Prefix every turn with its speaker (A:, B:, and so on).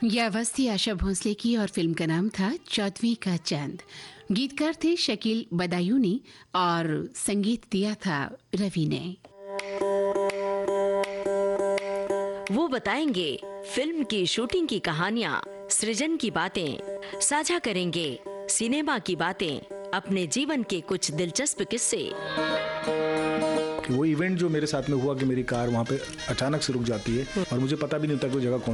A: ये आवाज थी आशा भोसले की और फिल्म का नाम था चौदहवीं का चांद। गीतकार थे शकील बदायूनी और संगीत दिया था रवि ने।
B: वो बताएंगे फिल्म की शूटिंग की कहानियाँ, सृजन की बातें, साझा करेंगे सिनेमा की बातें, अपने जीवन के कुछ दिलचस्प किस्से।
C: कि वो इवेंट जो मेरे साथ में हुआ कि मेरी कार वहाँ पे अचानक से रुक जाती है और मुझे पता भी नहीं होता कि वो जगह कौन